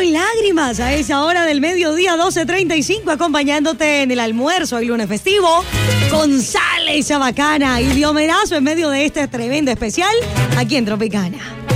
y lágrimas a esa hora del mediodía, 12:35, acompañándote en el almuerzo el lunes festivo con sal esa bacana y Diomerazo en medio de este tremendo especial aquí en Tropicana.